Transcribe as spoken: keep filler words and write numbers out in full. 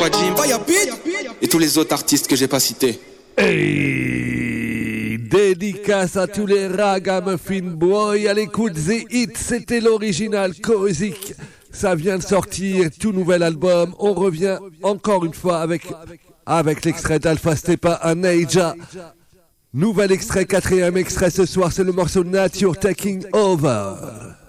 quoi Jim et tous les autres artistes que j'ai pas cités. Hey, dédicace à tous les ragamuffin boys à l'écoute The Hit, c'était l'original Kozik. Ça vient de sortir, tout nouvel album. On revient encore une fois avec, avec l'extrait d'Alpha Stepa à Neija. Nouvel extrait, quatrième extrait ce soir, c'est le morceau Nature Taking Over.